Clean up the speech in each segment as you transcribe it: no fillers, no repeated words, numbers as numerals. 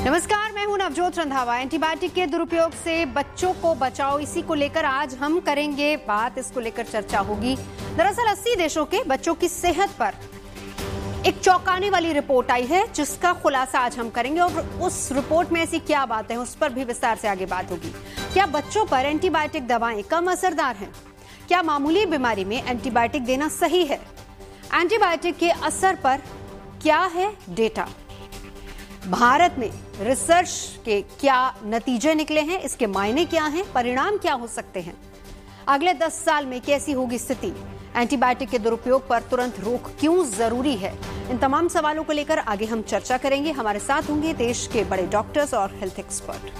नमस्कार, मैं हूं नवजोत रंधावा। एंटीबायोटिक के दुरुपयोग से बच्चों को बचाओ, इसी को लेकर आज हम करेंगे बात। इसको लेकर चर्चा होगी। दरअसल 80 देशों के बच्चों की सेहत पर एक चौंकाने वाली रिपोर्ट आई है, जिसका खुलासा आज हम करेंगे और उस रिपोर्ट में ऐसी क्या बातें हैं उस पर भी विस्तार से आगे बात होगी। क्या बच्चों पर एंटीबायोटिक दवाएं कम असरदार हैं? क्या मामूली बीमारी में एंटीबायोटिक देना सही है? एंटीबायोटिक के असर पर क्या है डेटा? भारत में रिसर्च के क्या नतीजे निकले हैं, इसके मायने क्या हैं, परिणाम क्या हो सकते हैं? अगले 10 साल में कैसी होगी स्थिति? एंटीबायोटिक के दुरुपयोग पर तुरंत रोक क्यों जरूरी है? इन तमाम सवालों को लेकर आगे हम चर्चा करेंगे। हमारे साथ होंगे देश के बड़े डॉक्टर्स और हेल्थ एक्सपर्ट।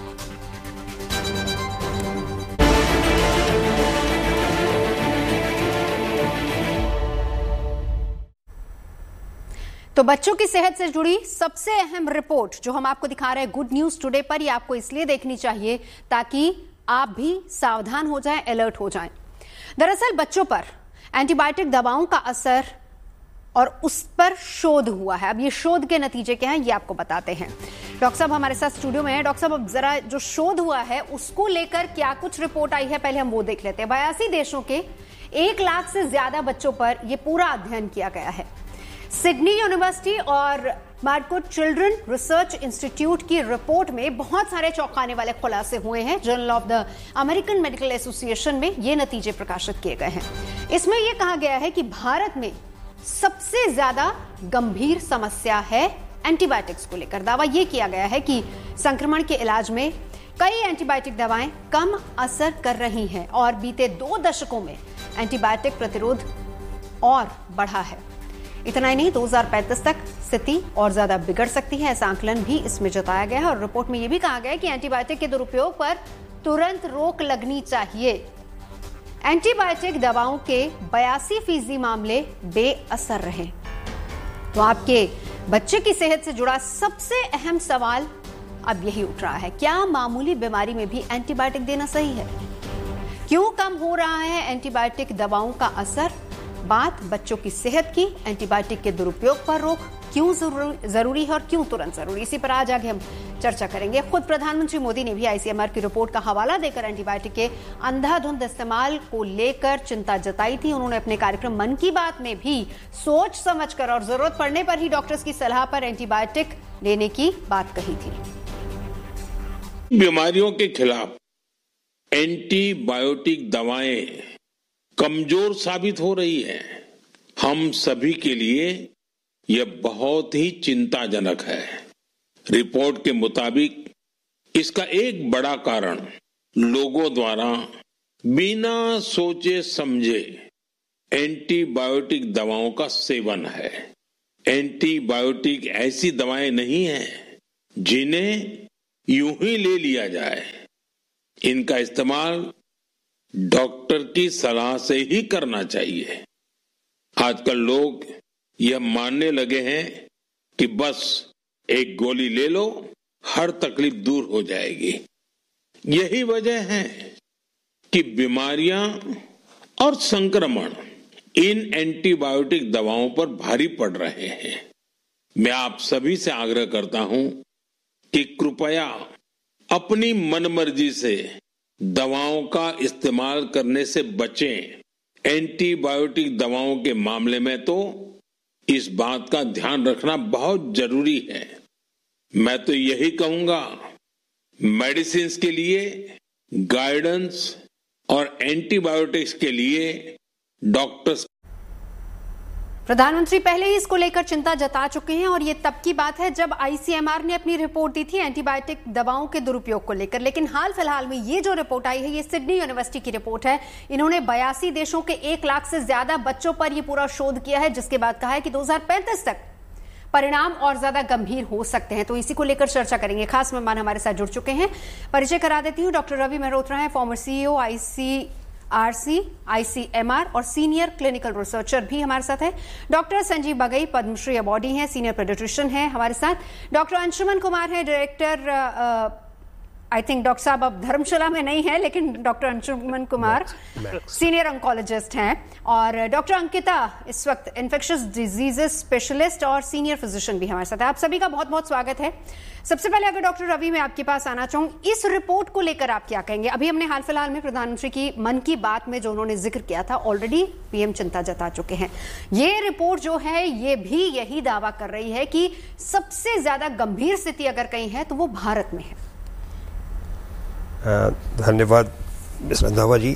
तो बच्चों की सेहत से जुड़ी सबसे अहम रिपोर्ट जो हम आपको दिखा रहे हैं गुड न्यूज टुडे पर, ये आपको इसलिए देखनी चाहिए ताकि आप भी सावधान हो जाएं, अलर्ट हो जाएं। दरअसल बच्चों पर एंटीबायोटिक दवाओं का असर और उस पर शोध हुआ है। अब ये शोध के नतीजे क्या हैं, ये आपको बताते हैं। डॉक्टर साहब हमारे साथ स्टूडियो में है। डॉक्टर साहब, अब जरा जो शोध हुआ है उसको लेकर क्या कुछ रिपोर्ट आई है, पहले हम वो देख लेते हैं। 82 देशों के 1 लाख से ज्यादा बच्चों पर यह पूरा अध्ययन किया गया है। सिडनी यूनिवर्सिटी और मार्कोट चिल्ड्रन रिसर्च इंस्टीट्यूट की रिपोर्ट में बहुत सारे चौंकाने वाले खुलासे हुए हैं। Journal of the American medical association में ये नतीजे प्रकाशित किए गए हैं। इसमें यह कहा गया है कि भारत में सबसे ज्यादा गंभीर समस्या है एंटीबायोटिक्स को लेकर। दावा यह किया गया है कि संक्रमण के इलाज में कई एंटीबायोटिक दवाएं कम असर कर रही हैं और बीते 2 दशकों में एंटीबायोटिक प्रतिरोध और बढ़ा है। इतना ही नहीं, 2035 तक स्थिति और ज्यादा बिगड़ सकती है, ऐसा आकलन भी इसमें जताया गया है। और रिपोर्ट में यह भी कहा गया है कि एंटीबायोटिक के दुरुपयोग पर तुरंत रोक लगनी चाहिए। एंटीबायोटिक दवाओं के 82% मामले बेअसर रहे। तो आपके बच्चे की सेहत से जुड़ा सबसे अहम सवाल अब यही उठ रहा है, क्या मामूली बीमारी में भी एंटीबायोटिक देना सही है? क्यों कम हो रहा है एंटीबायोटिक दवाओं का असर? बात बच्चों की सेहत की, एंटीबायोटिक के दुरुपयोग पर रोक क्यों जरूरी है और क्यों तुरंत जरूरी, इसी पर आज आगे हम चर्चा करेंगे। खुद प्रधानमंत्री मोदी ने भी आईसीएमआर की रिपोर्ट का हवाला देकर एंटीबायोटिक के अंधाधुंध इस्तेमाल को लेकर चिंता जताई थी। उन्होंने अपने कार्यक्रम मन की बात में भी सोच समझकर और जरूरत पड़ने पर ही डॉक्टर्स की सलाह पर एंटीबायोटिक लेने की बात कही थी। बीमारियों के खिलाफ एंटीबायोटिक दवाएं कमजोर साबित हो रही है। हम सभी के लिए यह बहुत ही चिंताजनक है। रिपोर्ट के मुताबिक इसका एक बड़ा कारण लोगों द्वारा बिना सोचे समझे एंटीबायोटिक दवाओं का सेवन है। एंटीबायोटिक ऐसी दवाएं नहीं हैं जिन्हें यूं ही ले लिया जाए। इनका इस्तेमाल डॉक्टर की सलाह से ही करना चाहिए। आजकल लोग यह मानने लगे हैं कि बस एक गोली ले लो, हर तकलीफ दूर हो जाएगी। यही वजह है कि बीमारियां और संक्रमण इन एंटीबायोटिक दवाओं पर भारी पड़ रहे हैं। मैं आप सभी से आग्रह करता हूं कि कृपया अपनी मनमर्जी से दवाओं का इस्तेमाल करने से बचें। एंटीबायोटिक दवाओं के मामले में तो इस बात का ध्यान रखना बहुत जरूरी है। मैं तो यही कहूंगा, मेडिसिन्स के लिए गाइडेंस और एंटीबायोटिक्स के लिए डॉक्टर्स। प्रधानमंत्री पहले ही इसको लेकर चिंता जता चुके हैं और ये तब की बात है जब आईसीएमआर ने अपनी रिपोर्ट दी थी एंटीबायोटिक दवाओं के दुरुपयोग को लेकर। लेकिन हाल फिलहाल में ये जो रिपोर्ट आई है, ये सिडनी यूनिवर्सिटी की रिपोर्ट है। इन्होंने 82 देशों के 1 लाख से ज्यादा बच्चों पर यह पूरा शोध किया है, जिसके बाद कहा है कि 2035 तक परिणाम और ज्यादा गंभीर हो सकते हैं। तो इसी को लेकर चर्चा करेंगे। खास मेहमान हमारे साथ जुड़ चुके हैं। परिचय करा देती हूँ, डॉक्टर रवि मेहरोत्रा है, फॉर्मर सीईओ आईसीआरसी, आईसीएमआर और सीनियर क्लिनिकल रिसर्चर भी हमारे साथ है। डॉक्टर संजीव बगई पद्मश्री अवार्डी हैं, सीनियर पेडियाट्रिशियन है हमारे साथ। डॉक्टर अंशुमन कुमार है, डायरेक्टर आई थिंक डॉक्टर साहब अब धर्मशाला में नहीं है, लेकिन doctor Anshuman Kumar senior oncologist हैं, और डॉक्टर अंकिता इस वक्त इन्फेक्शियस डिजीजेस स्पेशलिस्ट और सीनियर फिजिशियन भी हमारे साथ है। आप सभी का बहुत बहुत स्वागत है। सबसे पहले अगर डॉक्टर रवि मैं आपके पास आना चाहूंगी, इस रिपोर्ट को लेकर आप क्या कहेंगे? अभी हमने हाल फिलहाल में प्रधानमंत्री की मन की बात में जो उन्होंने जिक्र किया था, ऑलरेडी पीएम चिंता जता चुके हैं। ये रिपोर्ट जो है ये भी यही दावा कर रही है कि सबसे ज्यादा गंभीर स्थिति अगर कहीं है तो वो भारत में है। धन्यवाद मिस रंधावा जी।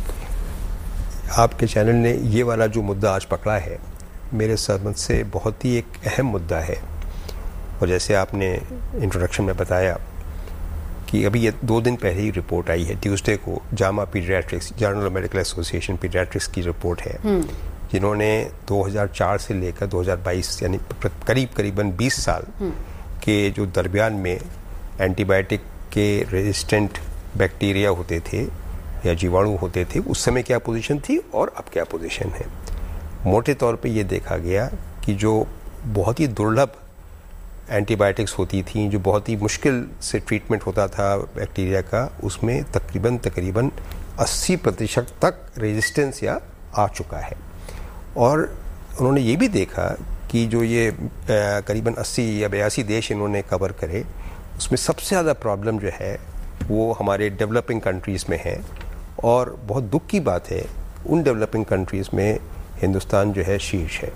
आपके चैनल ने ये वाला जो मुद्दा आज पकड़ा है मेरे समझ से बहुत ही एक अहम मुद्दा है, और जैसे आपने इंट्रोडक्शन में बताया कि अभी ये 2 दिन पहले ही रिपोर्ट आई है, ट्यूसडे को Jama paediatrics, journal of medical association paediatrics की रिपोर्ट है, जिन्होंने 2004 से लेकर 2022 यानी करीबन 20 साल के जो दरमियान में एंटीबायोटिक के रेजिस्टेंट बैक्टीरिया होते थे या जीवाणु होते थे, उस समय क्या पोजीशन थी और अब क्या पोजीशन है। मोटे तौर पे ये देखा गया कि जो बहुत ही दुर्लभ एंटीबायोटिक्स होती थी, जो बहुत ही मुश्किल से ट्रीटमेंट होता था बैक्टीरिया का, उसमें तकरीबन 80% तक रेजिस्टेंस या आ चुका है। और उन्होंने ये भी देखा कि जो ये करीबन 80 या 82 देश इन्होंने कवर करे, उसमें सबसे ज़्यादा प्रॉब्लम जो है वो हमारे डेवलपिंग कंट्रीज़ में है। और बहुत दुख की बात है, उन डेवलपिंग कंट्रीज़ में हिंदुस्तान जो है शीर्ष है।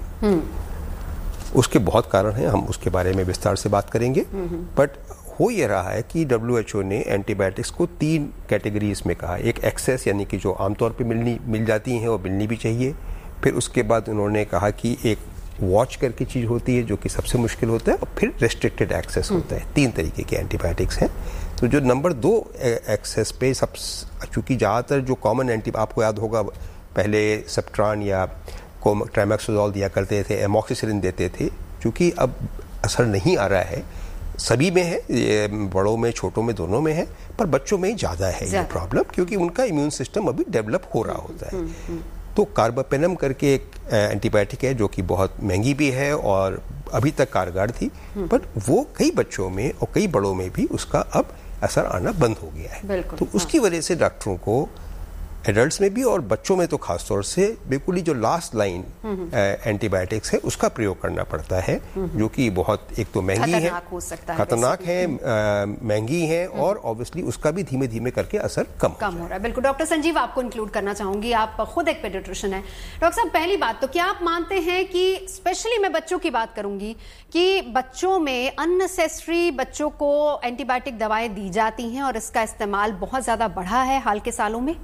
उसके बहुत कारण हैं, हम उसके बारे में विस्तार से बात करेंगे। बट हो ये रहा है कि WHO ने एंटीबायोटिक्स को 3 कैटेगरीज में कहा। एक एक्सेस यानी कि जो आमतौर पे मिल जाती हैं और मिलनी भी चाहिए। फिर उसके बाद उन्होंने कहा कि एक वॉच करके चीज़ होती है जो कि सबसे मुश्किल होता है, और फिर रेस्ट्रिक्टेड एक्सेस होता है। 3 तरीके के एंटीबायोटिक्स हैं। तो जो नंबर 2 एक्सेस पे सब, चूँकि ज़्यादातर जो कॉमन आपको याद होगा पहले सेप्ट्रान या ट्राइमेक्सोजोल दिया करते थे, एमॉक्सिसिलिन देते थे, क्योंकि अब असर नहीं आ रहा है। सभी में है, ये बड़ों में छोटों में दोनों में है, पर बच्चों में ज़्यादा है ये प्रॉब्लम, क्योंकि उनका इम्यून सिस्टम अभी डेवलप हो रहा होता है। तो कार्बापेनम करके एक एंटीबायोटिक है जो कि बहुत महंगी भी है और अभी तक कारगर थी, बट वो कई बच्चों में और कई बड़ों में भी उसका अब असर आना बंद हो गया है। तो उसकी वजह से डॉक्टरों को एडल्ट्स में भी और बच्चों में तो खासतौर से बिल्कुल ही जो लास्ट लाइन एंटीबायोटिक्स है उसका प्रयोग करना पड़ता है, जो कि बहुत एक तो महंगी है, खतरनाक है, महंगी है, और ऑब्वियसली उसका भी धीमे धीमे करके असर कम हो रहा है। बिल्कुल। डॉक्टर संजीव, आपको इंक्लूड करना चाहूंगी, आप खुद एक पेडियाट्रिशियन है। डॉक्टर साहब, पहली बात तो क्या आप मानते हैं कि स्पेशली मैं बच्चों की बात करूंगी कि बच्चों में अननेसेसरी बच्चों को एंटीबायोटिक दवाएं दी जाती हैं और इसका इस्तेमाल बहुत ज्यादा बढ़ा है हाल के सालों में?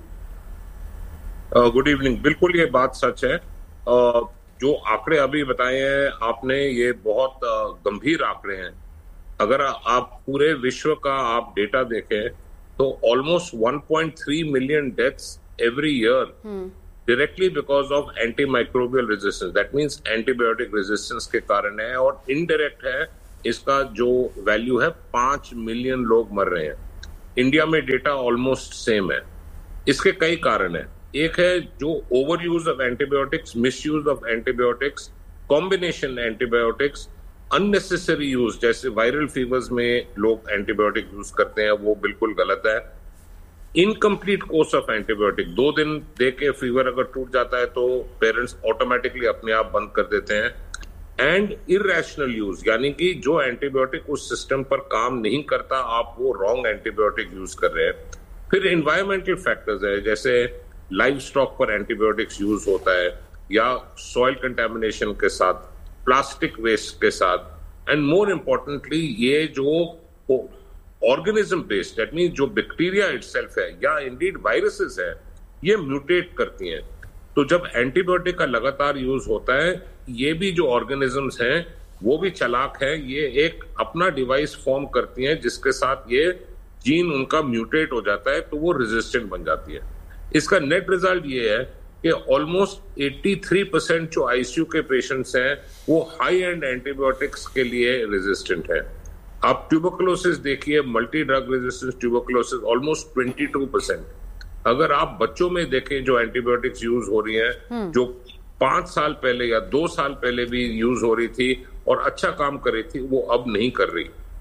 Good evening. बिल्कुल ये बात सच है। जो आंकड़े अभी बताए हैं आपने, ये बहुत गंभीर आंकड़े हैं। अगर आप पूरे विश्व का आप डेटा देखें तो almost 1.3 million deaths every year directly because of antimicrobial resistance, that means antibiotic resistance के कारण है। और इनडायरेक्ट है, इसका जो वैल्यू है 5 मिलियन लोग मर रहे हैं। इंडिया में डेटा ऑलमोस्ट सेम है। इसके कई कारण है। एक है जो over use of antibiotics, miss use of antibiotics, combination antibiotics, unnecessary use, जैसे वायरल फीवर्स में लोग एंटीबायोटिक यूज करते हैं, वो बिल्कुल गलत है। इनकम्प्लीट कोर्स ऑफ एंटीबायोटिक, 2 दिन दे के फीवर अगर टूट जाता है तो पेरेंट्स ऑटोमेटिकली अपने आप बंद कर देते हैं। एंड इरेशनल यूज, यानी कि जो एंटीबायोटिक उस सिस्टम पर काम नहीं करता, आप वो रॉन्ग एंटीबायोटिक यूज कर रहे हैं। फिर एनवायरमेंटल फैक्टर्स है, जैसे लाइव स्टॉक पर एंटीबायोटिक्स यूज होता है, या सॉइल कंटेमिनेशन के साथ, प्लास्टिक वेस्ट के साथ, एंड मोर इम्पोर्टेंटली ये जो ऑर्गेनिज्म बेस्ड, दैट मीन जो बैक्टीरिया इटसेल्फ है या इंडीड वायरसेस है, ये म्यूटेट करती हैं। तो जब एंटीबायोटिक का लगातार यूज होता है, ये भी जो ऑर्गेनिजम्स हैं वो भी चालाक है, ये एक अपना डिवाइस फॉर्म करती हैं जिसके साथ ये जीन उनका म्यूटेट हो जाता है, तो वो रेजिस्टेंट बन जाती है। इसका नेट रिजल्ट ये है कि ऑलमोस्ट 83% जो आईसीयू के पेशेंट्स हैं वो हाई एंड एंटीबायोटिक्स के लिए रेजिस्टेंट है। आप ट्यूबरकुलोसिस देखिए, multi drug resistance tuberculosis almost 22%। अगर आप बच्चों में देखें जो एंटीबायोटिक्स यूज हो रही हैं, जो 5 साल पहले या 2 साल पहले भी यूज हो रही थी और अच्छा काम कर रही थी, वो अब नहीं कर रही।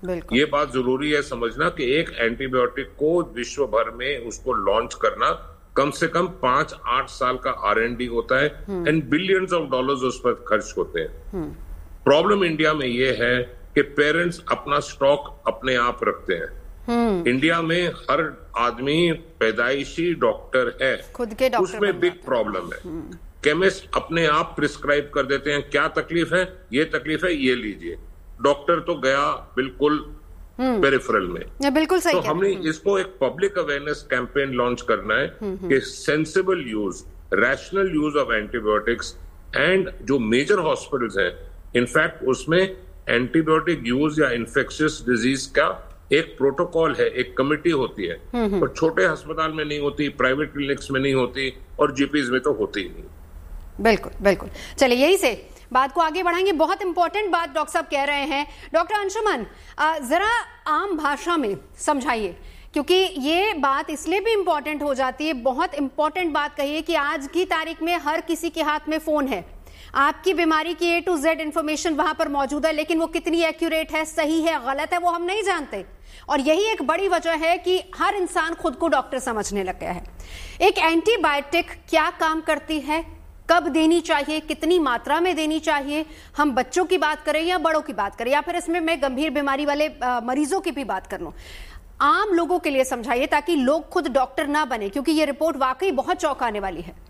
ये बात जरूरी है समझना कि एक एंटीबायोटिक को विश्व भर में उसको लॉन्च करना कम से कम 5-8 साल का R&D होता है एंड बिलियंस ऑफ डॉलर्स उस पर खर्च होते हैं। प्रॉब्लम इंडिया में ये है कि पेरेंट्स अपना स्टॉक अपने आप रखते हैं। इंडिया में हर आदमी पैदाइशी डॉक्टर है, खुद के डॉक्टर, उसमें बिग प्रॉब्लम है। केमिस्ट अपने आप प्रिस्क्राइब कर देते हैं, क्या तकलीफ है, ये लीजिए। डॉक्टर तो गया बिल्कुल पेरिफेरल में। बिल्कुल सही। तो हमने इसको एक पब्लिक अवेयरनेस कैंपेन लॉन्च करना है कि sensible use, rational use of antibiotics and जो मेजर हॉस्पिटल्स हैं, इनफैक्ट उसमें एंटीबायोटिक यूज या इन्फेक्शियस डिजीज का एक प्रोटोकॉल है, एक कमिटी होती है, और छोटे अस्पताल में नहीं होती, प्राइवेट क्लिनिक्स में नहीं होती, और जीपीज में तो होती ही नहीं। बिल्कुल बिल्कुल। चलिए यही से बात को आगे बढ़ाएंगे। बहुत इंपॉर्टेंट बात डॉक्टर साहब कह रहे हैं। डॉक्टर अंशुमन, जरा आम भाषा में समझाइए, क्योंकि ये बात इसलिए भी इंपॉर्टेंट हो जाती है। बहुत इंपॉर्टेंट बात कहिए कि आज की तारीख में हर किसी के हाथ में फोन है, आपकी बीमारी की A to Z इंफॉर्मेशन वहां पर मौजूद है, लेकिन वो कितनी एक्यूरेट है, सही है, गलत है, वो हम नहीं जानते। और यही एक बड़ी वजह है कि हर इंसान खुद को डॉक्टर समझने लग गया है। एक एंटीबायोटिक क्या काम करती है, कब देनी चाहिए, कितनी मात्रा में देनी चाहिए, हम बच्चों की बात करें या बड़ों की बात करें, या फिर इसमें मैं गंभीर बीमारी वाले मरीजों की भी बात कर लूं, आम लोगों के लिए समझाइए ताकि लोग खुद डॉक्टर ना बने, क्योंकि ये रिपोर्ट वाकई बहुत चौंकाने वाली है।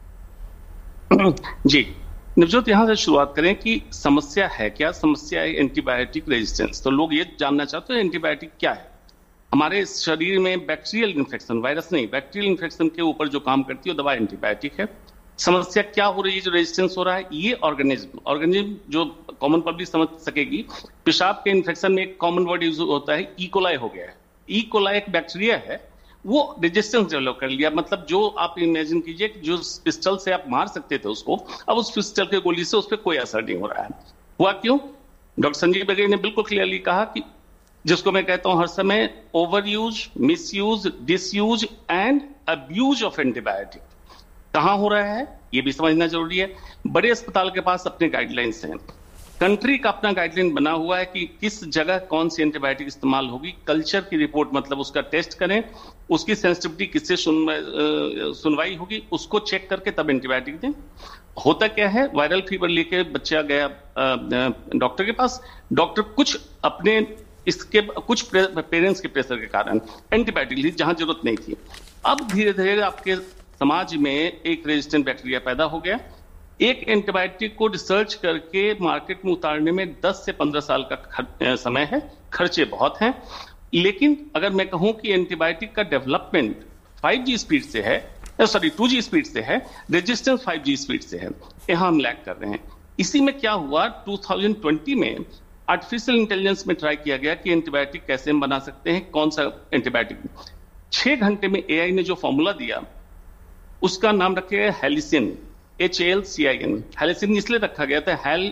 जी नवजोत, यहां से शुरुआत करें कि समस्या है क्या। समस्या है एंटीबायोटिक रेजिस्टेंस। तो लोग ये जानना चाहते हैं एंटीबायोटिक क्या है। हमारे शरीर में बैक्टीरियल इन्फेक्शन, वायरस नहीं, बैक्टीरियल इन्फेक्शन के ऊपर जो काम करती है वो दवा एंटीबायोटिक है। समस्या क्या हो रही है जो रेजिस्टेंस हो रहा है, ये ऑर्गेनिज्म जो कॉमन पब्लिक समझ सकेगी, पेशाब के इन्फेक्शन में एक कॉमन वर्ड यूज होता है, ई कोलाई हो गया है। ई कोलाई एक बैक्टीरिया है, वो रेजिस्टेंस डेवलप कर लिया। मतलब जो आप इमेजिन कीजिए कि जो पिस्टल से आप मार सकते थे उसको, अब उस पिस्टल के गोली से उस पर कोई असर नहीं हो रहा है। हुआ क्यों? डॉक्टर संजीव बघेल ने बिल्कुल क्लियरली कहा कि जिसको मैं कहता हूं हर समय over use, miss use, disuse and abuse of antibiotic कहां हो रहा है, ये भी समझना जरूरी है। बड़े अस्पताल के पास अपने गाइडलाइंस हैं, कंट्री का अपना गाइडलाइन बना हुआ है कि किस जगह कौन सी एंटीबायोटिक इस्तेमाल होगी। कल्चर की रिपोर्ट, मतलब उसका टेस्ट करें, उसकी सेंसिटिविटी किससे सुनवाई होगी, उसको चेक करके तब एंटीबायोटिक दें। होता क्या है, वायरल फीवर लेके बच्चा गया डॉक्टर के पास, डॉक्टर कुछ अपने इसके कुछ पेरेंट्स के प्रेशर के कारण एंटीबायोटिक ली जहां जरूरत नहीं थी। अब धीरे धीरे आपके समाज में एक रेजिस्टेंट बैक्टीरिया पैदा हो गया। एक एंटीबायोटिक को रिसर्च करके मार्केट में उतारने में 10 से 15 साल का समय है, खर्चे बहुत हैं। लेकिन अगर मैं कहूं कि एंटीबायोटिक का डेवलपमेंट 5G स्पीड से है, 2G स्पीड से है, रेजिस्टेंस 5G स्पीड से है, यहां हम लैग कर रहे हैं। इसी में क्या हुआ, 2020 में आर्टिफिशियल इंटेलिजेंस में ट्राई किया गया कि एंटीबायोटिक कैसे हम बना सकते हैं, कौन सा एंटीबायोटिक। 6 घंटे में AI ने जो फॉर्मूला दिया उसका नाम रखे गया हेलिसिन, HALCIN। हेलिसिन इसलिए रखा गया था, HAL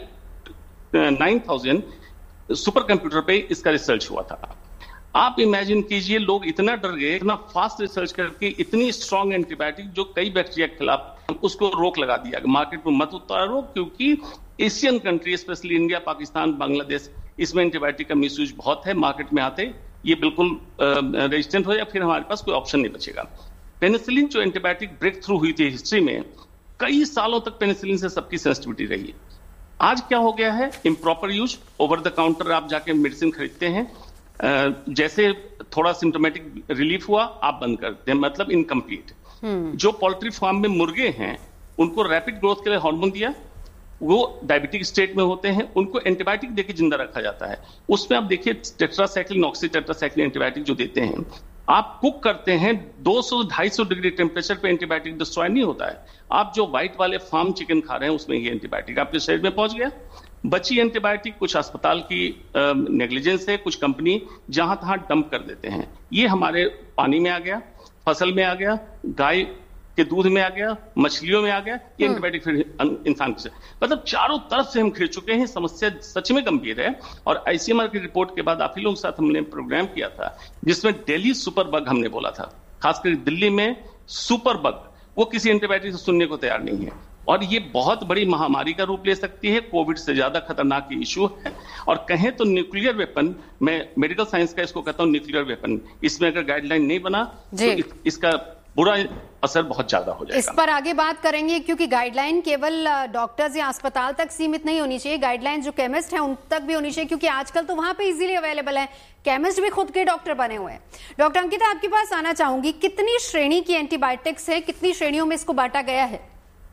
9000 सुपर कंप्यूटर पे इसका रिसर्च हुआ था। आप इमेजिन कीजिए, लोग इतना डर गए, इतना फास्ट रिसर्च करके इतनी स्ट्रॉन्ग एंटीबायोटिक जो कई बैक्टीरिया के खिलाफ, उसको रोक लगा दिया, मार्केट में मत उतारो, क्योंकि Asian country specially India, Pakistan, Bangladesh, इसमें एंटीबायोटिक का मिसयूज बहुत है। मार्केट में आते ये बिल्कुल रेजिस्टेंट हो या फिर हमारे पास कोई ऑप्शन नहीं बचेगा। पेनिसिलिन जो एंटीबायोटिक ब्रेक थ्रू हुई थी हिस्ट्री में, कई सालों तक पेनिसिलिन से सबकी सेंसिटिविटी रही है। आज क्या हो गया है, improper use, over the counter आप जाके मेडिसिन खरीदते हैं, जैसे थोड़ा सिम्टोमेटिक रिलीफ हुआ आप बंद करते हैं, मतलब इनकम्प्लीट। जो पोल्ट्री फार्म में मुर्गे हैं उनको रैपिड ग्रोथ के लिए हार्मोन दिया, वो डायबिटिक स्टेट में होते हैं, उनको एंटीबायोटिक देके जिंदा रखा जाता है। उसमें आप देखिए टेट्रासाइक्लिन, ऑक्सीटेट्रासाइक्लिन एंटीबायोटिक जो देते हैं, आप कुक करते हैं 200-250 डिग्री टेम्परेचर पे, एंटीबायोटिक डिस्ट्रॉय नहीं होता है। आप जो व्हाइट वाले फार्म चिकन खा रहे हैं उसमें ये एंटीबायोटिक आपके शरीर में पहुंच गया। बची एंटीबायोटिक कुछ अस्पताल की नेग्लिजेंस है, कुछ कंपनी जहां तहां डंप कर देते हैं। ये हमारे पानी में आ गया, फसल में आ गया, गाय के दूध में आ गया, मछलियों में आ गया, ये एंटीबायोटिक फिर इंसान के, मतलब चारों तरफ से हम घिर चुके हैं। समस्या सच में गंभीर है। और ICMR की रिपोर्ट के बाद आप ही लोगों के साथ हमने प्रोग्राम किया था जिसमें दिल्ली सुपर बग हमने बोला था, खासकर दिल्ली में सुपर बग, वो किसी एंटीबायोटिक से सुनने को तैयार नहीं है। और ये बहुत बड़ी महामारी का रूप ले सकती है, कोविड से ज्यादा खतरनाक इशू है। और कहें तो न्यूक्लियर वेपन, मैं मेडिकल साइंस का इसको कहता हूं न्यूक्लियर वेपन, इसमें अगर गाइडलाइन नहीं बना तो इसका बुरा असर बहुत ज्यादा हो जाएगा। इस पर आगे बात करेंगे, क्योंकि गाइडलाइन केवल डॉक्टर्स या अस्पताल तक सीमित नहीं होनी चाहिए, गाइडलाइन जो केमिस्ट है उन तक भी होनी चाहिए, क्योंकि आजकल तो वहां पे इजीली अवेलेबल है, केमिस्ट भी खुद के डॉक्टर बने हुए हैं। डॉक्टर अंकिता, आपके पास आना चाहूंगी, कितनी श्रेणी की एंटीबायोटिक्स है, कितनी श्रेणियों में इसको बांटा गया है?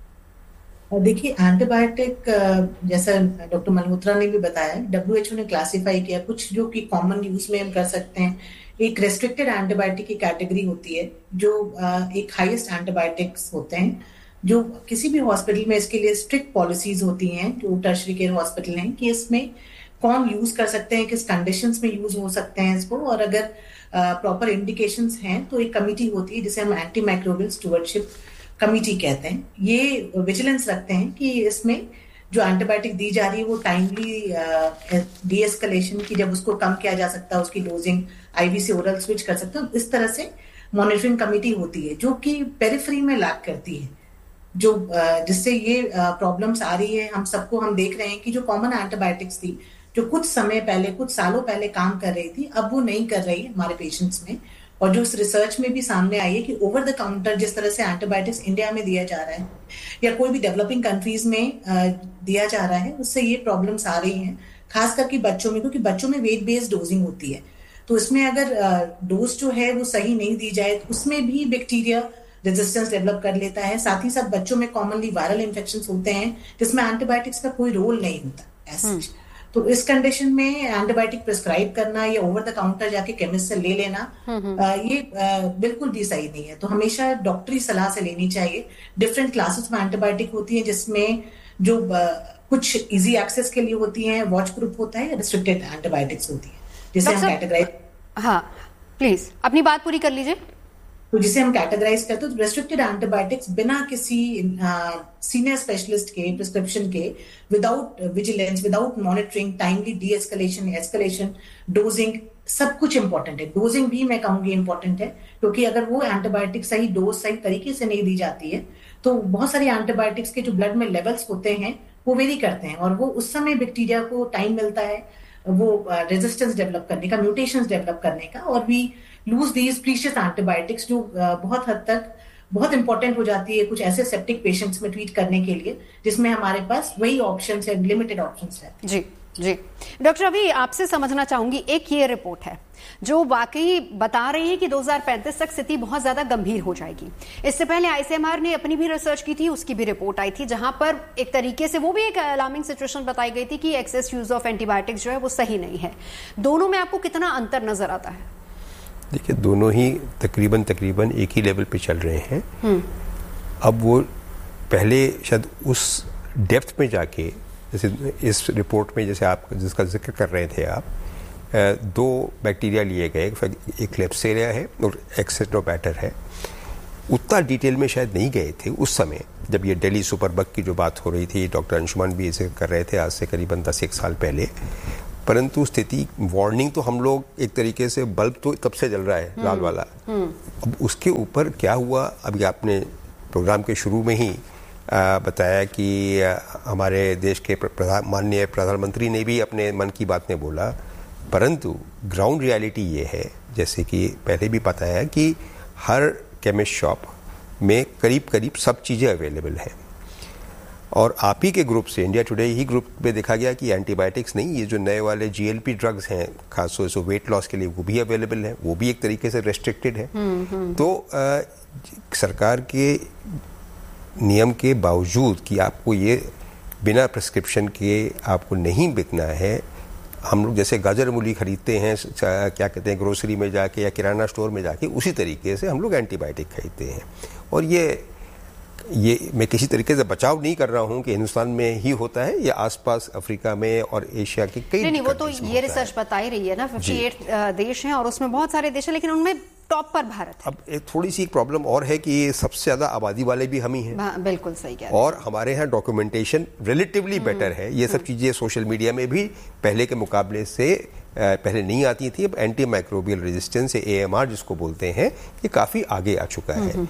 देखिए, एंटीबायोटिक जैसा डॉक्टर मल्होत्रा ने भी बताया, WHO ने क्लासिफाई किया कुछ जो कि कॉमन यूज में हम कर सकते हैं। एक रेस्ट्रिक्टेड एंटीबायोटिक की कैटेगरी होती है, जो एक हाईएस्ट एंटीबायोटिक्स होते हैं, जो किसी भी हॉस्पिटल में इसके लिए स्ट्रिक्ट पॉलिसीज होती हैं, जो टर्शरी केयर हॉस्पिटल हैं, कि इसमें कौन यूज कर सकते हैं, किस कंडीशंस में यूज हो सकते हैं इसको, और अगर प्रॉपर इंडिकेशंस हैं तो एक कमिटी होती है जिसे हम एंटी माइक्रोबियल स्टुवर्डशिप कमिटी कहते हैं। ये विजिलेंस रखते हैं कि इसमें जो एंटीबायोटिक दी जा रही है वो टाइमली डीएस्केलेशन की, जब उसको कम किया जा सकता है, उसकी डोजिंग आईवी से ओरल स्विच कर सकते हैं, इस तरह से मॉनिटरिंग कमिटी होती है, जो कि पेरिफेरी में लैक करती है, जो जिससे ये प्रॉब्लम्स आ रही है। हम सबको हम देख रहे हैं कि जो कॉमन एंटीबायोटिक्स थी, जो कुछ समय पहले, कुछ सालों पहले काम कर रही थी, अब वो नहीं कर रही है हमारे पेशेंट्स में। और जो इस रिसर्च में भी सामने आई है कि ओवर द काउंटर जिस तरह से एंटीबायोटिक्स इंडिया में दिया जा रहा है या कोई भी डेवलपिंग कंट्रीज में दिया जा रहा है, उससे ये प्रॉब्लम्स आ रही हैं, खास करके बच्चों में, क्योंकि बच्चों में वेट बेस्ड डोजिंग होती है। तो इसमें अगर डोज जो है वो सही नहीं दी जाए तो उसमें भी बैक्टीरिया रेजिस्टेंस डेवलप कर लेता है। साथ ही साथ बच्चों में कॉमनली वायरल इन्फेक्शंस होते हैं जिसमें एंटीबायोटिक्स का कोई रोल नहीं होता ऐसे। तो इस कंडीशन में एंटीबायोटिक प्रिस्क्राइब करना या ओवर द काउंटर जाके केमिस्ट से ले लेना ये बिल्कुल भी सही नहीं है। तो हमेशा डॉक्टरी सलाह से लेनी चाहिए। डिफरेंट क्लासेस में एंटीबायोटिक होती है, जिसमें जो कुछ इजी एक्सेस के लिए होती है, वॉच ग्रुप होता है, रिस्ट्रिक्टेड एंटीबायोटिक्स होती है, जिसे हम कैटेगराइज। हाँ प्लीज अपनी बात पूरी कर लीजिए। तो जिसे हम कैटेगराइज करते हैं, तो रेस्ट्रिक्टेड एंटीबायोटिक्स बिना किसी सीनियर स्पेशलिस्ट के प्रिस्क्रिप्शन के, without vigilance, without monitoring, timely D escalation, escalation, dosing, सब कुछ इंपॉर्टेंट है। डोजिंग भी मैं कहूंगी इंपॉर्टेंट है, क्योंकि अगर वो एंटीबायोटिक सही डोज सही तरीके से नहीं दी जाती है तो बहुत सारी एंटीबायोटिक्स के जो ब्लड में लेवल्स होते हैं वो वेरी करते हैं, और वो उस समय बैक्टीरिया को टाइम मिलता है वो रेजिस्टेंस डेवलप करने का, म्यूटेशंस डेवलप करने का, और भी लूज दीज प्रीशियस एंटीबायोटिक्स जो बहुत हद तक बहुत इंपॉर्टेंट हो जाती है कुछ ऐसे सेप्टिक पेशेंट्स में ट्रीट करने के लिए, जिसमें हमारे पास वही ऑप्शंस है, लिमिटेड ऑप्शंस है। जी जी डॉक्टर, अभी आपसे समझना चाहूंगी, एक ये रिपोर्ट है जो वाकई बता रही है कि 2035 तक स्थिति बहुत ज्यादा गंभीर हो जाएगी। इससे पहले आईसीएमआर ने अपनी भी रिसर्च की थी, उसकी भी रिपोर्ट आई थी, जहां पर एक तरीके से वो भी एक अलार्मिंग सिचुएशन बताई गई थी कि एक्सेस यूज ऑफ एंटीबायोटिक्स जो है वो सही नहीं है। दोनों में आपको कितना अंतर नजर आता है? देखिए, दोनों ही तकरीबन एक ही लेवल पे चल रहे हैं। अब वो पहले शायद उस डेप्थ में जाके, जैसे इस रिपोर्ट में जैसे आप जिसका जिक्र कर रहे थे आप, 2 बैक्टीरिया लिए गए, एक क्लेप्सियरिया है और एक्सेनोबैक्टर है, उतना डिटेल में शायद नहीं गए थे उस समय जब ये दिल्ली सुपरबग की जो बात हो रही थी। डॉक्टर अंशुमान भी इसे कर रहे थे आज से करीबन 10-1 साल पहले। परंतु स्थिति, वार्निंग तो हम लोग एक तरीके से, बल्ब तो तब से जल रहा है लाल वाला। अब उसके ऊपर क्या हुआ, अभी आपने प्रोग्राम के शुरू में ही बताया कि हमारे देश के माननीय प्रधानमंत्री ने भी अपने मन की बात में बोला, परंतु ग्राउंड रियलिटी ये है, जैसे कि पहले भी पता है, कि हर केमिस्ट शॉप में करीब सब चीज़ें अवेलेबल हैं। और आप ही के ग्रुप से, इंडिया टुडे ही ग्रुप में देखा गया कि एंटीबायोटिक्स नहीं, ये जो नए वाले GLP ड्रग्स हैं खासतौर से वेट लॉस के लिए, वो भी अवेलेबल है, वो भी एक तरीके से रेस्ट्रिक्टेड है। तो सरकार के नियम के बावजूद कि आपको ये बिना प्रिस्क्रिप्शन के आपको नहीं बिकना है, हम लोग जैसे गाजर मूली खरीदते हैं, क्या कहते हैं, ग्रोसरी में जाके या किराना स्टोर में जाके, उसी तरीके से हम लोग एंटीबायोटिक खरीदते हैं। और ये मैं किसी तरीके से बचाव नहीं कर रहा हूं कि हिंदुस्तान में ही होता है, या आसपास अफ्रीका में और एशिया के कई नहीं, वो तो ये रिसर्च बता ही रही है ना, 58 देश हैं और उसमें बहुत सारे देश हैं, लेकिन उनमें टॉप पर भारत है। अब एक थोड़ी सी प्रॉब्लम और है कि सबसे ज्यादा आबादी वाले भी हम ही हैं। बिल्कुल सही कह रहे हैं। और हमारे यहाँ डॉक्यूमेंटेशन रिलेटिवली बेटर है। ये सब चीजें सोशल मीडिया में भी पहले के मुकाबले से पहले नहीं आती थी। अब एंटी माइक्रोबियल रेजिस्टेंस AMR जिसको बोलते हैं, ये काफी आगे आ चुका है।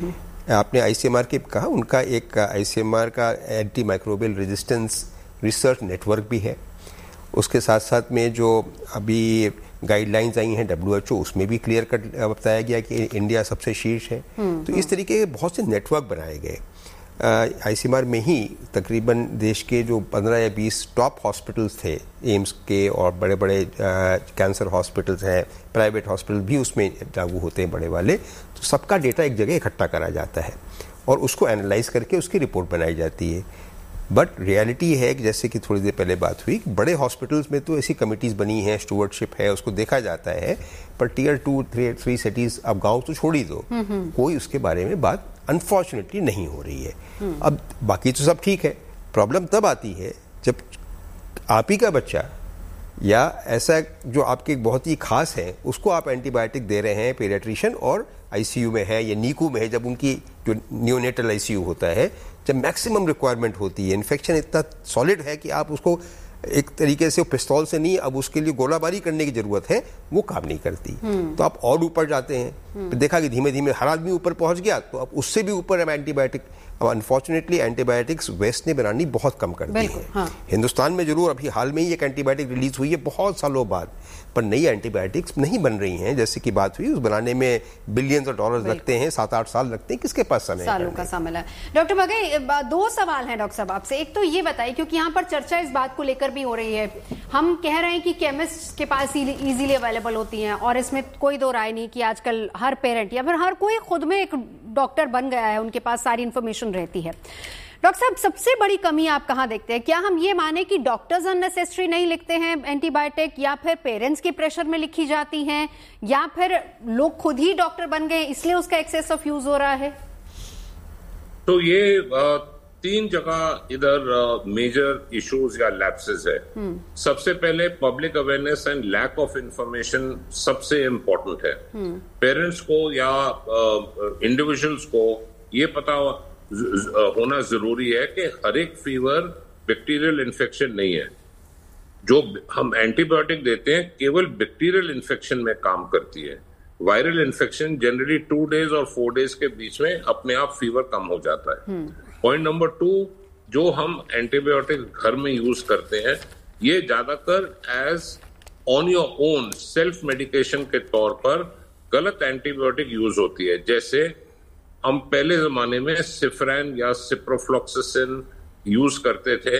आपने आईसीएमआर के कहा, उनका एक आईसीएमआर का anti microbial resistance research network भी है। उसके साथ साथ में जो अभी गाइडलाइंस आई हैं WHO, उसमें भी क्लियर कट बताया गया कि इंडिया सबसे शीर्ष है। तो इस तरीके के बहुत से नेटवर्क बनाए गए। आईसीएमआर में ही तकरीबन देश के जो 15 या 20 टॉप हॉस्पिटल्स थे, एम्स के और बड़े बड़े कैंसर हॉस्पिटल्स हैं, प्राइवेट हॉस्पिटल भी उसमें लागू होते हैं बड़े वाले, तो सबका डेटा एक जगह इकट्ठा करा जाता है और उसको एनालाइज करके उसकी रिपोर्ट बनाई जाती है। बट रियलिटी है कि जैसे कि थोड़ी देर पहले बात हुई, बड़े हॉस्पिटल्स में तो ऐसी कमिटीज़ बनी हैं, स्टूवर्डशिप है, उसको देखा जाता है, पर टियर 2, 3 सिटीज़, अब गाँव तो छोड़ ही दो, कोई उसके बारे में बात अनफॉर्चुनेटली नहीं हो रही है। अब बाकी तो सब ठीक है, प्रॉब्लम तब आती है जब आप ही का बच्चा या ऐसा जो आपके बहुत ही खास है उसको आप एंटीबायोटिक दे रहे हैं, पीडियाट्रिशियन और आईसीयू में है या नीकू में है, जब उनकी जो नियोनेटल आईसीयू होता है, जब मैक्सिमम रिक्वायरमेंट होती है, इन्फेक्शन इतना सॉलिड है कि आप उसको एक तरीके से पिस्तौल से नहीं, अब उसके लिए गोलाबारी करने की जरूरत है, वो काम नहीं करती। तो आप और ऊपर जाते हैं, देखा कि धीमे धीमे हर आदमी ऊपर पहुंच गया, तो अब उससे भी ऊपर हम एंटीबायोटिक, अब अनफॉर्चुनेटली एंटीबायोटिक्स वेस्ट ने बनानी बहुत कम कर दी है। हाँ। हिंदुस्तान में जरूर अभी हाल में ही एक एंटीबायोटिक रिलीज हुई है बहुत सालों बाद, पर नई एंटीबायोटिक्स नहीं बन रही हैं। जैसे कि बात हुई, उस बनाने में बिलियंस ऑफ डॉलर्स लगते हैं, 7-8 साल लगते हैं, किसके पास समय, सालों का समय है। डॉक्टर मगई, 2 सवाल हैं डॉक्टर साहब आपसे। एक तो ये बताइए, क्योंकि यहाँ पर चर्चा इस बात को लेकर भी हो रही है, हम कह रहे हैं कि केमिस्ट के पास इजीली अवेलेबल होती हैं, और इसमें कोई दो राय नहीं कि आजकल हर पेरेंट या फिर हर कोई खुद में एक डॉक्टर बन गया है, उनके पास सारी इंफॉर्मेशन रहती है। डॉक्टर साहब, सबसे बड़ी कमी आप कहां देखते हैं? क्या हम ये माने कि डॉक्टर्स अननेसेसरी नहीं लिखते हैं एंटीबायोटिक, या फिर पेरेंट्स के प्रेशर में लिखी जाती हैं, या फिर लोग खुद ही डॉक्टर बन गए इसलिए उसका एक्सेस ऑफ यूज हो रहा है? तो ये 3 जगह इधर मेजर इश्यूज या लैप्सेस है। सबसे पहले public awareness and lack of information सबसे इम्पोर्टेंट है। पेरेंट्स को या इंडिविजुअल्स को ये पता होना जरूरी है कि हर एक फीवर बैक्टीरियल इन्फेक्शन नहीं है। जो हम एंटीबायोटिक देते हैं केवल बैक्टीरियल इन्फेक्शन में काम करती है। वायरल इन्फेक्शन जनरली 2 डेज और 4 डेज के बीच में अपने आप फीवर कम हो जाता है। पॉइंट नंबर 2, जो हम एंटीबायोटिक घर में यूज करते हैं, ये ज्यादातर as on your own self medication के तौर पर गलत एंटीबायोटिक यूज होती है। जैसे हम पहले जमाने में सिफ्रैन या सिप्रोफ्लॉक्सासिन यूज करते थे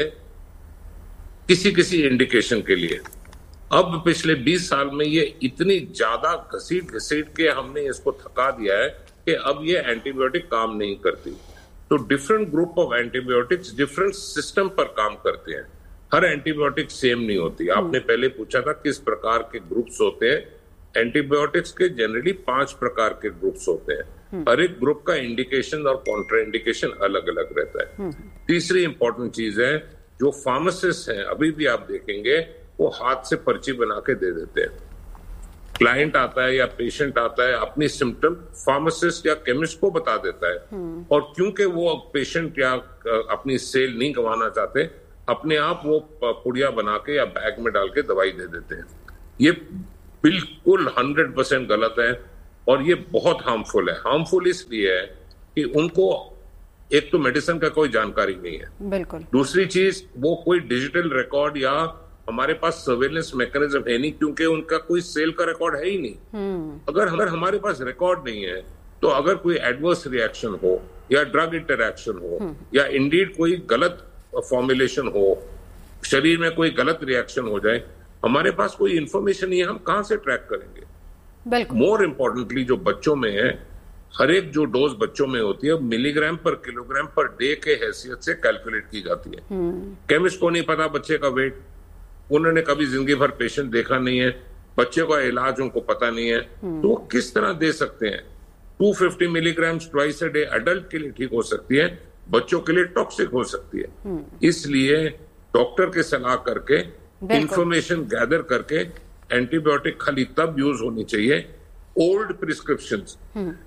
किसी किसी इंडिकेशन के लिए। अब पिछले 20 साल में ये इतनी ज्यादा घसीट के हमने इसको थका दिया है कि अब ये एंटीबायोटिक काम नहीं करती। तो different group of antibiotics different system पर काम करते हैं। हर एंटीबायोटिक सेम नहीं होती। आपने पहले पूछा था किस प्रकार के ग्रुप्स होते हैं। एंटीबायोटिक्स के जनरली 5 प्रकार के ग्रुप्स होते हैं। हर एक ग्रुप का इंडिकेशन और कॉन्ट्रा इंडिकेशन अलग अलग रहता है। तीसरी इंपॉर्टेंट चीज है, जो फार्मासिस्ट हैं अभी भी आप देखेंगे वो हाथ से पर्ची बना के दे देते हैं। क्लाइंट आता है या पेशेंट आता है, अपनी सिम्टम फार्मासिस्ट या केमिस्ट को बता देता है, और क्योंकि वो पेशेंट या अपनी सेल नहीं गंवाना चाहते, अपने आप वो पुड़िया बना के या बैग में डाल के दवाई दे देते हैं। ये बिल्कुल 100% गलत है और ये बहुत हार्मफुल है। हार्मफुल इसलिए है कि उनको एक तो मेडिसिन का कोई जानकारी नहीं है, बिल्कुल। दूसरी चीज, वो कोई डिजिटल रिकॉर्ड या हमारे पास सर्वेलेंस मैकेनिज्म है नहीं, क्योंकि उनका कोई सेल का रिकॉर्ड है ही नहीं। अगर हमारे पास रिकॉर्ड नहीं है, तो अगर कोई एडवर्स रिएक्शन हो या ड्रग इंटरैक्शन हो या इंडीड कोई गलत फॉर्मुलेशन हो, शरीर में कोई गलत रिएक्शन हो जाए, हमारे पास कोई इंफॉर्मेशन नहीं है, हम कहां से ट्रैक करेंगे? मोर इंपॉर्टेंटली जो बच्चों में है, हर एक जो डोज बच्चों में होती है मिलीग्राम पर किलोग्राम पर डे के हैसियत से कैलकुलेट की जाती है। केमिस्ट को नहीं पता बच्चे का वेट, उन्होंने कभी जिंदगी भर पेशेंट देखा नहीं है, बच्चे का इलाज उनको पता नहीं है, तो वो किस तरह दे सकते हैं? 250 milligram twice a day adult के लिए ठीक हो सकती है, बच्चों के लिए टॉक्सिक हो सकती है। इसलिए डॉक्टर के सलाह करके, इंफॉर्मेशन गैदर करके एंटीबायोटिक खाली तब यूज होनी चाहिए। ओल्ड प्रिस्क्रिप्शंस,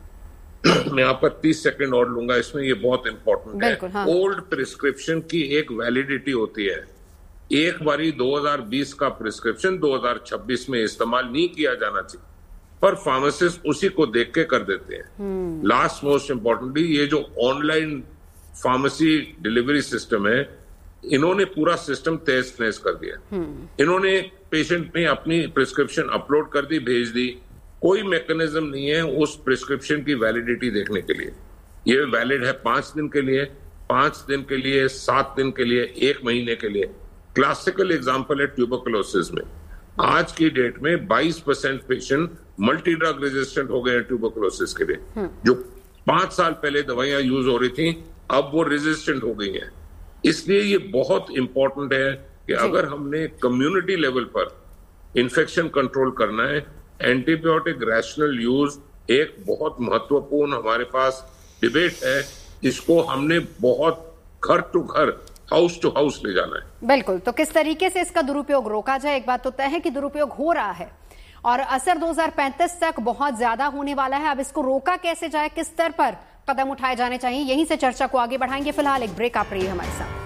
मैं आपका 30 सेकंड और लूंगा इसमें, ये बहुत इंपॉर्टेंट है। हाँ। ओल्ड प्रिस्क्रिप्शन की एक वैलिडिटी होती है। एक बारी 2020 का प्रिस्क्रिप्शन 2026 में इस्तेमाल नहीं किया जाना चाहिए। पर फार्मासिस्ट उसी को देख के कर देते हैं। लास्ट मोस्ट इंपॉर्टेंटली, ये जो ऑनलाइन फार्मेसी डिलीवरी सिस्टम है, इन्होंने पूरा सिस्टम तहस नहस कर दिया। इन्होंने पेशेंट ने अपनी प्रिस्क्रिप्शन अपलोड कर दी, भेज दी, कोई मैकेनिज्म नहीं है उस प्रिस्क्रिप्शन की वैलिडिटी देखने के लिए। ये वैलिड है 5 दिन के लिए, 5 दिन के लिए, 7 दिन के लिए, 1 महीने के लिए। क्लासिकल एग्जांपल है ट्यूबरकुलोसिस में। आज की डेट में 22% पेशेंट मल्टी ड्रग रेजिस्टेंट हो गए हैं ट्यूबरकुलोसिस के लिए। जो 5 साल पहले दवाइयां यूज हो रही थी, अब वो रेजिस्टेंट हो गई हैं। इसलिए ये बहुत इंपॉर्टेंट है कि अगर हमने कम्युनिटी लेवल पर इन्फेक्शन कंट्रोल करना है, एंटीबायोटिक रैशनल यूज एक बहुत महत्वपूर्ण हमारे पास डिबेट है। इसको हमने बहुत घर टू घर, हाउस टू हाउस ले जाना है। बिल्कुल। तो किस तरीके से इसका दुरुपयोग रोका जाए? एक बात तो तय है कि दुरुपयोग हो रहा है और असर 2035 तक बहुत ज्यादा होने वाला है। अब इसको रोका कैसे जाए, किस स्तर पर कदम उठाए जाने चाहिए, यहीं से चर्चा को आगे बढ़ाएंगे। फिलहाल एक ब्रेक, आप रहिए हमारे साथ।